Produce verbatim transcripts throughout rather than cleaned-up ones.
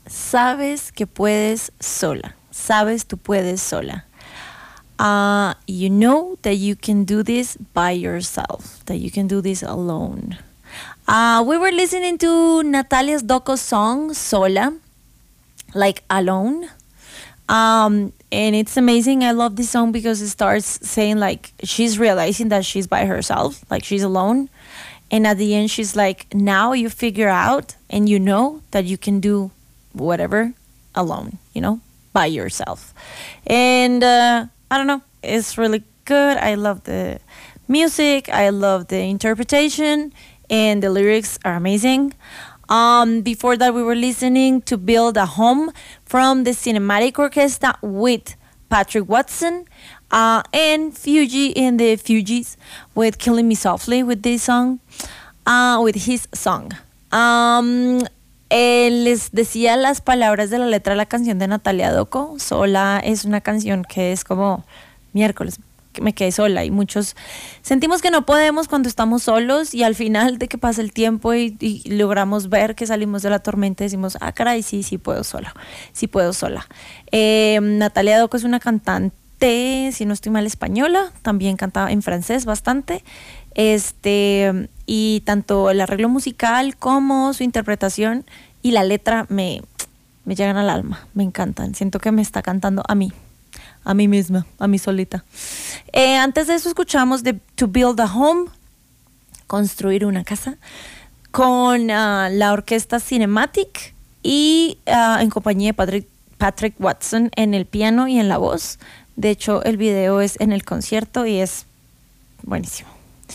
sabes que puedes sola. Sabes tú puedes sola. Uh, you know that you can do this by yourself, that you can do this alone. Uh, we were listening to Natalia's Doco song, Sola, like alone. Um, and it's amazing. I love this song because it starts saying like she's realizing that she's by herself, like she's alone. And at the end, she's like, now you figure out and you know that you can do whatever alone, you know, by yourself. And uh, I don't know, it's really good. I love the music. I love the interpretation. And the lyrics are amazing. Um, before that, we were listening to Build a Home from the Cinematic Orchestra with Patrick Watson uh, and Fuji in the Fugees with Killing Me Softly with this song, uh, with his song. Um, eh, les decía las palabras de la letra de la canción de Natalia Doco. Sola es una canción que es como miércoles. Que me quedé sola y muchos sentimos que no podemos cuando estamos solos y al final de que pasa el tiempo y, y logramos ver que salimos de la tormenta decimos, ah caray, sí, sí puedo sola, sí puedo sola. Eh, Natalia Doco es una cantante, si no estoy mal, española, también canta en francés bastante, este, y tanto el arreglo musical como su interpretación y la letra me, me llegan al alma, me encantan, siento que me está cantando a mí. A mí misma, a mí solita. Eh, antes de eso escuchamos de To Build a Home, construir una casa, con uh, la orquesta Cinematic y uh, en compañía de Patrick, Patrick Watson en el piano y en la voz. De hecho, el video es en el concierto y es buenísimo.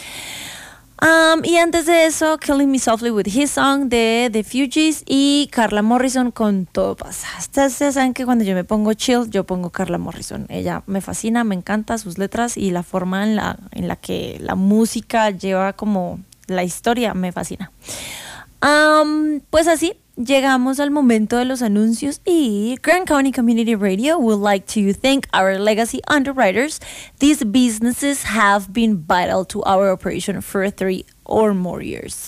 Um, y antes de eso, Killing Me Softly with his song de The Fugees y Carla Morrison con Todo Pasa. Ustedes ya saben que cuando yo me pongo chill, yo pongo Carla Morrison. Ella me fascina, me encanta sus letras y la forma en la, en la que la música lleva como la historia, me fascina. Um, pues así, llegamos al momento de los anuncios y Grand County Community Radio would like to thank our legacy underwriters. These businesses have been vital to our operation for three or more years.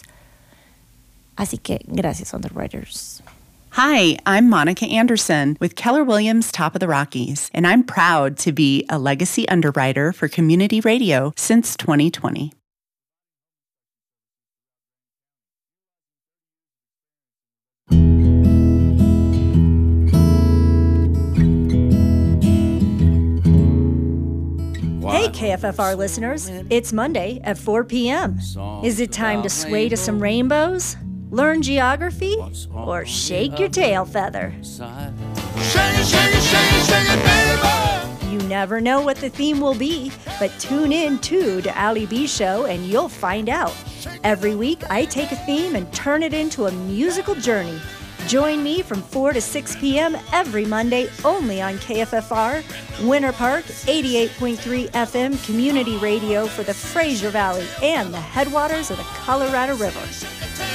Así que gracias, underwriters. Hi, I'm Monica Anderson with Keller Williams Top of the Rockies, and I'm proud to be a legacy underwriter for Community Radio since twenty twenty. Hey, K F F R listeners, it's Monday at four p.m. Is it time to sway to some rainbows, learn geography, or shake your tail feather? You never know what the theme will be, but tune in too to Ali B Show and you'll find out. Every week, I take a theme and turn it into a musical journey. Join me from four to six p.m. every Monday only on K F F R, Winter Park, eighty-eight point three F M community radio for the Fraser Valley and the headwaters of the Colorado River.